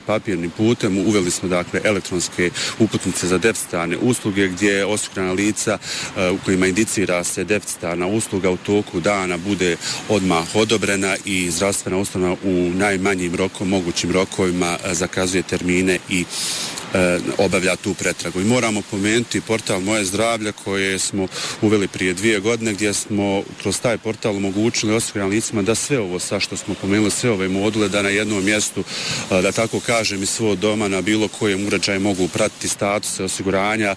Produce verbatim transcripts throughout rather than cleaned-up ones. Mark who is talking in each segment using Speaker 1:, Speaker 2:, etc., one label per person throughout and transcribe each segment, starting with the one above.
Speaker 1: papirnim putem, uveli smo dakle elektronske uputnice za deficitarne usluge gdje osigurana lica u kojima indicira se deficitarna usluga u toku dana bude odmah odobrena i zdravstvena ustanova u najmanjim rokom, mogućim rokovima zakazuje termine i obavlja tu pretragu. I moramo pomenuti portal Moje zdravlje koje smo uveli prije dvije godine gdje smo kroz taj portal omogućili osiguranim licima da sve ovo sa što smo pomenuli, sve ove module da na jednom mjestu, da tako kažem, iz svog doma na bilo kojem uređaju mogu pratiti statuse osiguranja,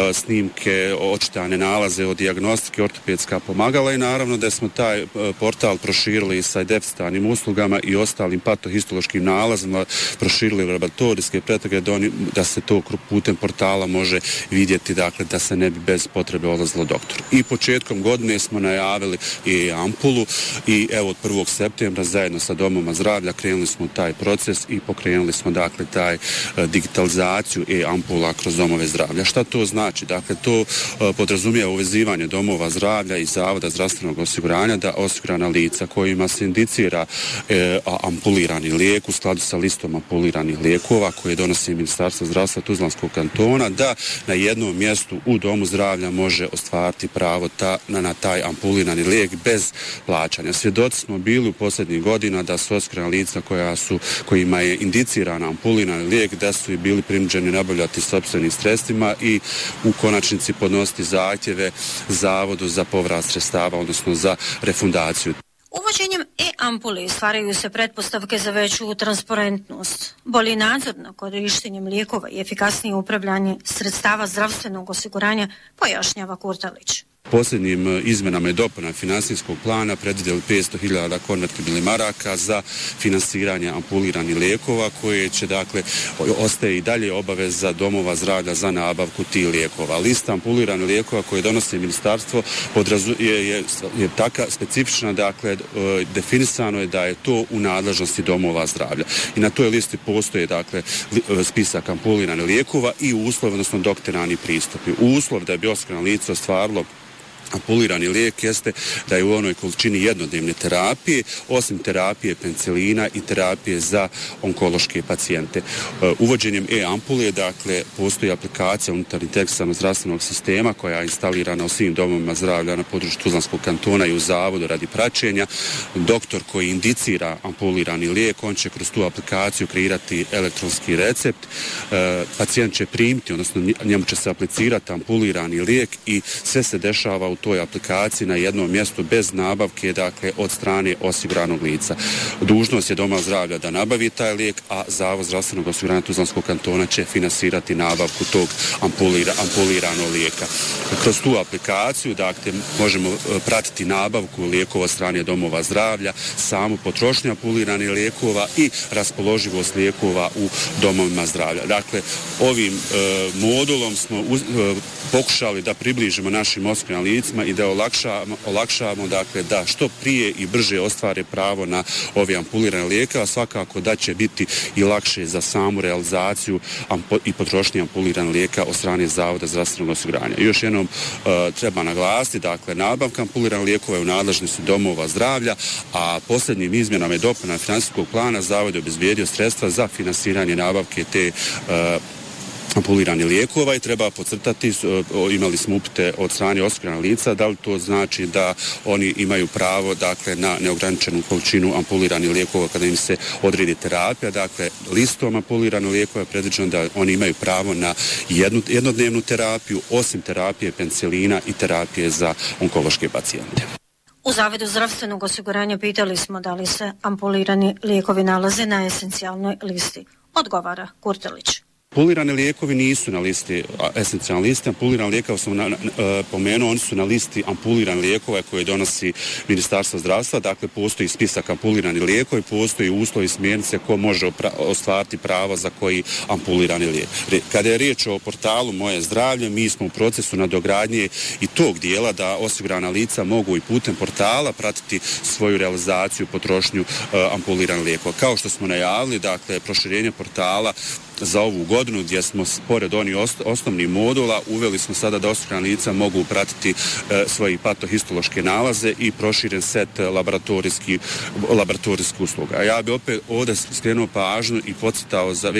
Speaker 1: snimke, očitane nalaze od dijagnostike, ortopedska pomagala i naravno da smo taj portal proširili sa deficitarnim uslugama i ostalim patohistološkim nalazima, proširili laboratorijske pretrage da se to putem portala može vidjeti, dakle, da se ne bi bez potrebe odlazilo doktoru. I početkom godine smo najavili i ampulu i evo od prvog septembra zajedno sa domoma zdravlja krenuli smo taj proces i pokrenuli smo, dakle, taj digitalizaciju e-ampula kroz domove zdravlja. Šta to znači? Dakle, to podrazumijeva uvezivanje domova zdravlja i Zavoda zdravstvenog osiguranja da osigurana lica kojima se indicira e, ampulirani lijek u skladu sa listom ampuliranih lijekova koje donosi Ministarstvo zdravstva Tuzlanskog kantona, da na jednom mjestu u domu zdravlja može ostvariti pravo ta, na, na taj ampulirani lijek bez plaćanja. Svjedoci smo bili u posljednjih godina da su osigurana lica koja su, kojima je indicirana ampulirani lijek, da su i bili prinuđeni nabavljati sopstvenim sredstvima i u konačnici podnositi zahtjeve Zavodu za povrat sredstava, odnosno za refundaciju.
Speaker 2: Uvođenjem e-ampuli stvaraju se pretpostavke za veću transparentnost, bolji nadzor nad korištenjem lijekova i efikasnije upravljanje sredstava zdravstvenog osiguranja, pojašnjava Kurtalić.
Speaker 1: Posljednjim izmenama i dopunama financijskog plana predvidjeli petsto hiljada konvertibilnih maraka za finansiranje ampuliranih lijekova koje će, dakle, ostaje i dalje obaveza domova zdravlja za nabavku tih lijekova. Lista ampuliranih lijekova koje donosi ministarstvo podrazu, je, je, je taka specifična, dakle, definisano je da je to u nadležnosti domova zdravlja. I na toj listi postoje, dakle, spisak ampuliranih lijekova i uslov, odnosno doktorani pristupi. Uslov da bi osigurano lice ostvarilo ampulirani lijek jeste da je u onoj količini jednodnevne terapije, osim terapije penicilina i terapije za onkološke pacijente. Uvođenjem e-ampule, dakle, postoji aplikacija unutar integralnog zdravstvenog sistema koja je instalirana u svim domovima zdravlja na području Tuzlanskog kantona i u Zavodu radi praćenja. Doktor koji indicira ampulirani lijek, on će kroz tu aplikaciju kreirati elektronski recept. Pacijent će primiti, odnosno njemu će se aplicirati ampulirani lijek i sve se dešava u toj aplikaciji na jednom mjestu bez nabavke, dakle, od strane osiguranog lica. Dužnost je doma zdravlja da nabavi taj lijek, a Zavod zdravstvenog osiguranja Tuzlanskog kantona će finansirati nabavku tog ampulira, ampuliranog lijeka. Kroz tu aplikaciju, dakle, možemo pratiti nabavku lijekova od strane domova zdravlja, samu potrošnju ampuliranih lijekova i raspoloživost lijekova u domovima zdravlja. Dakle, ovim e, modulom smo uz, e, pokušali da približimo našim osiguranim licima i da olakšavamo, olakšavamo, dakle, da što prije i brže ostvare pravo na ove ampulirane lijeka, a svakako da će biti i lakše za samu realizaciju ampo, i potrošnje ampulirane lijeka od strane Zavoda zdravstvenog osiguranja. I još jednom e, treba naglasiti, dakle, nabavka ampuliranih lijekova je u nadležnosti domova zdravlja, a posljednjim izmjenama i dopunama financijskog plana Zavod je obezbijedio sredstva za finansiranje nabavke te e, ampulirani lijekova i treba podcrtati, imali smo upite od strane osiguranih lica, da li to znači da oni imaju pravo, dakle, na neograničenu količinu ampuliranih lijekova kada im se odredi terapija. Dakle, listom ampuliranih lijekova je predviđeno da oni imaju pravo na jednu, jednodnevnu terapiju, osim terapije penicilina i terapije za onkološke pacijente.
Speaker 2: U Zavodu zdravstvenog osiguranja pitali smo da li se ampulirani lijekovi nalaze na esencijalnoj listi. Odgovara Kurtalić.
Speaker 1: Ampulirani lijekovi nisu na listi, esencijalne liste. Ampulirani lijekova sam na, na, pomenuo, oni su na listi ampulirani lijekova koje donosi Ministarstvo zdravstva. Dakle, postoji spisak ampulirani lijekova i postoji uslovi i smjernice ko može opra, ostvariti pravo za koji ampulirani lijek. Kada je riječ o portalu Moje zdravlje, mi smo u procesu nadogradnje i tog dijela da osigurana lica mogu i putem portala pratiti svoju realizaciju, potrošnju uh, ampuliranih lijekova. Kao što smo najavili, dakle, proširenje portala za ovu godinu gdje smo pored onih osnovnih modula uveli smo sada da osigurana lica mogu pratiti e, svoje patohistološke nalaze i proširen set laboratorijskih laboratorijskih usluga. Ja bih opet ovdje skrenuo pažnju i podsjetao za